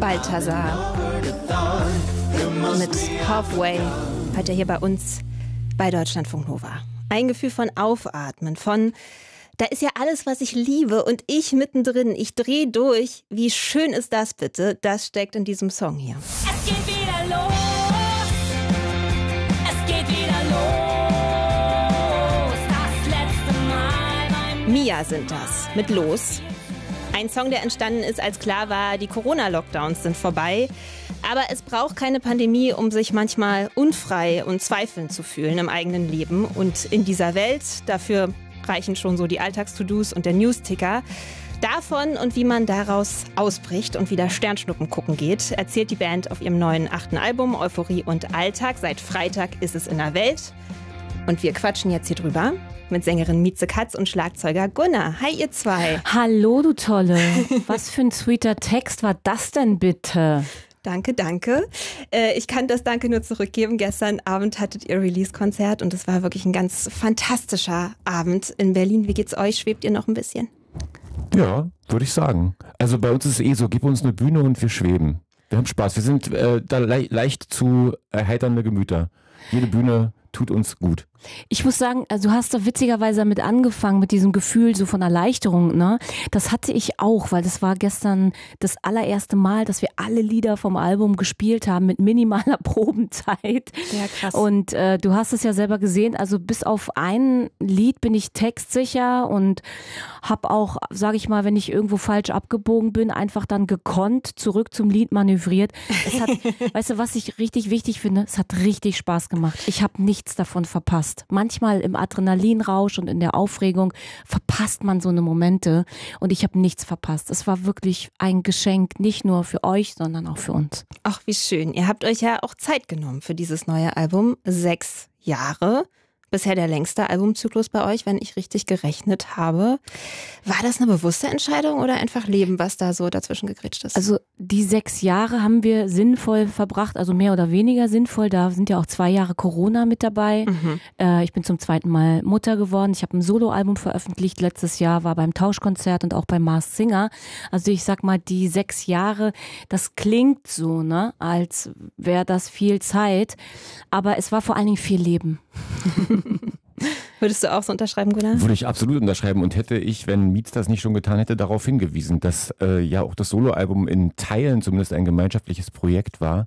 Balthasar mit Halfway, heute hier bei uns bei Deutschlandfunk Nova. Ein Gefühl von Aufatmen, von da ist ja alles, was ich liebe und ich mittendrin, ich drehe durch. Wie schön ist das bitte? Das steckt in diesem Song hier. Es geht wieder los, es geht wieder los, das letzte Mal beim Mia sind das, mit Los. Ein Song, der entstanden ist, als klar war, die Corona-Lockdowns sind vorbei. Aber es braucht keine Pandemie, um sich manchmal unfrei und zweifelnd zu fühlen im eigenen Leben und in dieser Welt. Dafür reichen schon so die Alltags-To-Dos und der News-Ticker. Davon und wie man daraus ausbricht und wieder Sternschnuppen gucken geht, erzählt die Band auf ihrem neuen 8. Album Euphorie und Alltag. Seit Freitag ist es in der Welt. Und wir quatschen jetzt hier drüber mit Sängerin Mieze Katz und Schlagzeuger Gunnar. Hi, ihr zwei. Hallo, du Tolle. Was für ein sweeter Text war das denn bitte? Danke, danke. Ich kann das Danke nur zurückgeben. Gestern Abend hattet ihr Release-Konzert und es war wirklich ein ganz fantastischer Abend in Berlin. Wie geht's euch? Schwebt ihr noch ein bisschen? Ja, würde ich sagen. Also bei uns ist es so, gib uns eine Bühne und wir schweben. Wir haben Spaß. Wir sind da leicht zu erheiternde Gemüter. Jede Bühne tut uns gut. Ich muss sagen, also du hast doch witzigerweise damit angefangen, mit diesem Gefühl so von Erleichterung, ne? Das hatte ich auch, weil das war gestern das allererste Mal, dass wir alle Lieder vom Album gespielt haben mit minimaler Probenzeit. Ja, krass. Und du hast es ja selber gesehen, also bis auf ein Lied bin ich textsicher und habe auch, sage ich mal, wenn ich irgendwo falsch abgebogen bin, einfach dann gekonnt zurück zum Lied manövriert. Es hat, weißt du, was ich richtig wichtig finde? Es hat richtig Spaß gemacht. Ich habe nichts davon verpasst. Manchmal im Adrenalinrausch und in der Aufregung verpasst man so eine Momente und ich habe nichts verpasst. Es war wirklich ein Geschenk, nicht nur für euch, sondern auch für uns. Ach, wie schön. Ihr habt euch ja auch Zeit genommen für dieses neue Album. 6 Jahre. Bisher der längste Albumzyklus bei euch, wenn ich richtig gerechnet habe. War das eine bewusste Entscheidung oder einfach Leben, was da so dazwischen gegritscht ist? Also die 6 Jahre haben wir sinnvoll verbracht, also mehr oder weniger sinnvoll. Da sind ja auch 2 Jahre Corona mit dabei. Ich bin zum 2. Mal Mutter geworden. Ich habe ein Soloalbum veröffentlicht letztes Jahr, war beim Tauschkonzert und auch beim Masked Singer. Also ich sag mal, die 6 Jahre, das klingt so, ne, als wäre das viel Zeit. Aber es war vor allen Dingen viel Leben. Würdest du auch so unterschreiben, Gunnar? Würde ich absolut unterschreiben und hätte ich, wenn Mietz das nicht schon getan hätte, darauf hingewiesen, dass ja auch das Soloalbum in Teilen zumindest ein gemeinschaftliches Projekt war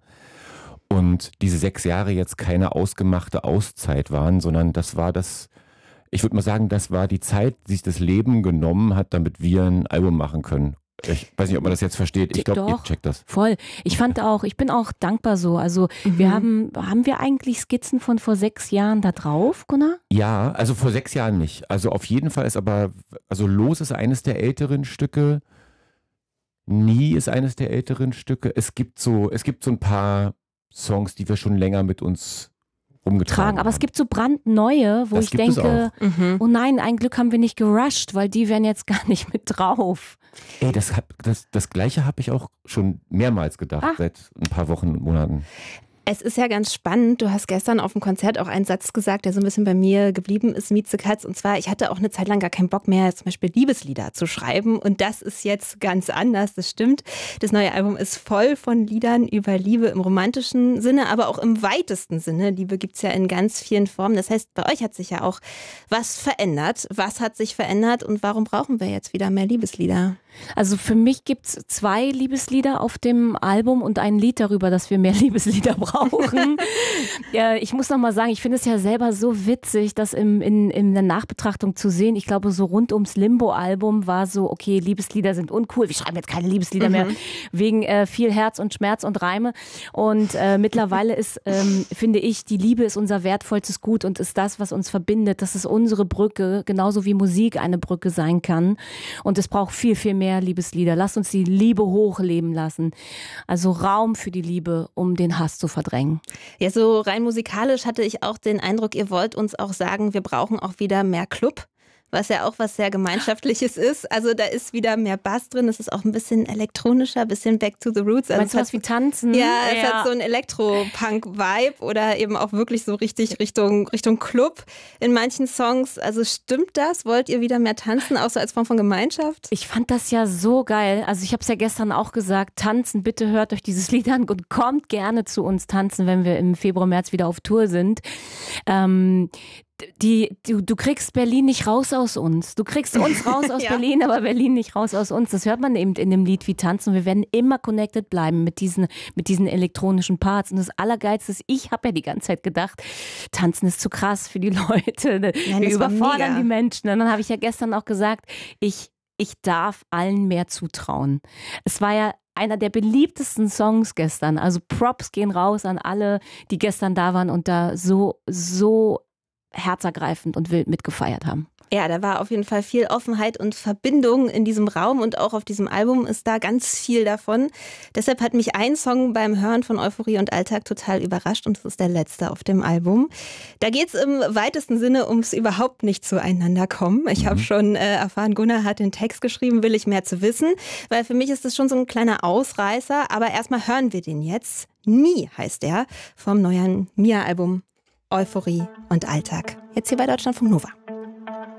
und diese 6 Jahre jetzt keine ausgemachte Auszeit waren, sondern das war das, ich würde mal sagen, das war die Zeit, die sich das Leben genommen hat, damit wir ein Album machen können. Ich weiß nicht, ob man das jetzt versteht. Ich glaube, ihr checkt das. Voll. Ich bin auch dankbar so. Also haben wir eigentlich Skizzen von vor 6 Jahren da drauf, Gunnar? Ja, also vor 6 Jahren nicht. Also auf jeden Fall ist aber, also Los ist eines der älteren Stücke. Nie ist eines der älteren Stücke. Es gibt so ein paar Songs, die wir schon länger mit uns rumgetragen Aber haben. es gibt so brandneue, wo Das ich gibt es denke, oh nein, ein Glück haben wir nicht gerusht, weil die wären jetzt gar nicht mit drauf. Ey, das Gleiche habe ich auch schon mehrmals gedacht, seit ein paar Wochen und Monaten. Es ist ja ganz spannend. Du hast gestern auf dem Konzert auch einen Satz gesagt, der so ein bisschen bei mir geblieben ist, Mieze Katz. Und zwar, ich hatte auch eine Zeit lang gar keinen Bock mehr, zum Beispiel Liebeslieder zu schreiben. Und das ist jetzt ganz anders, das stimmt. Das neue Album ist voll von Liedern über Liebe im romantischen Sinne, aber auch im weitesten Sinne. Liebe gibt's ja in ganz vielen Formen. Das heißt, bei euch hat sich ja auch was verändert. Was hat sich verändert und warum brauchen wir jetzt wieder mehr Liebeslieder? Also für mich gibt's 2 Liebeslieder auf dem Album und ein Lied darüber, dass wir mehr Liebeslieder brauchen. Ich muss noch mal sagen, ich finde es ja selber so witzig, das in der Nachbetrachtung zu sehen. Ich glaube, so rund ums Limbo-Album war so, okay, Liebeslieder sind uncool. Wir schreiben jetzt keine Liebeslieder mehr wegen viel Herz und Schmerz und Reime. Und mittlerweile ist, finde ich, die Liebe ist unser wertvollstes Gut und ist das, was uns verbindet. Das ist unsere Brücke, genauso wie Musik eine Brücke sein kann. Und es braucht viel, viel mehr Liebeslieder. Lasst uns die Liebe hochleben lassen. Also Raum für die Liebe, um den Hass zu verdrängen. Ja, so rein musikalisch hatte ich auch den Eindruck, ihr wollt uns auch sagen, wir brauchen auch wieder mehr Club. was ja auch was sehr Gemeinschaftliches ist. Also da ist wieder mehr Bass drin, es ist auch ein bisschen elektronischer, ein bisschen back to the roots. Also Meinst du was wie tanzen? Ja, es hat so einen Elektro-Punk-Vibe oder eben auch wirklich so richtig Richtung Club in manchen Songs. Also stimmt das? Wollt ihr wieder mehr tanzen, auch so als Form von Gemeinschaft? Ich fand das ja so geil. Also ich habe es ja gestern auch gesagt, tanzen, bitte hört euch dieses Lied an und kommt gerne zu uns tanzen, wenn wir im Februar, März wieder auf Tour sind. Du kriegst Berlin nicht raus aus uns. Du kriegst uns raus aus Berlin, aber Berlin nicht raus aus uns. Das hört man eben in dem Lied wie Tanzen. Wir werden immer connected bleiben mit diesen elektronischen Parts. Und das Allergeilste ist, ich habe ja die ganze Zeit gedacht, Tanzen ist zu krass für die Leute. Wir überfordern die Menschen. Und dann habe ich ja gestern auch gesagt, ich darf allen mehr zutrauen. Es war ja einer der beliebtesten Songs gestern. Also Props gehen raus an alle, die gestern da waren und da so herzergreifend und wild mitgefeiert haben. Ja, da war auf jeden Fall viel Offenheit und Verbindung in diesem Raum und auch auf diesem Album ist da ganz viel davon. Deshalb hat mich ein Song beim Hören von Euphorie und Alltag total überrascht und das ist der letzte auf dem Album. Da geht es im weitesten Sinne ums überhaupt nicht zueinander kommen. Ich habe schon erfahren, Gunnar hat den Text geschrieben, will ich mehr zu wissen, weil für mich ist das schon so ein kleiner Ausreißer, aber erstmal hören wir den jetzt. Nie heißt er vom neuen Mia-Album Euphorie und Alltag. Jetzt hier bei Deutschlandfunk Nova.